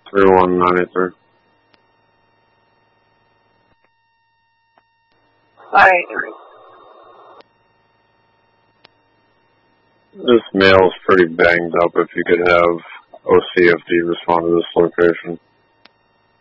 3193. Hi. This mail is pretty banged up. If you could have OCFD respond to this location.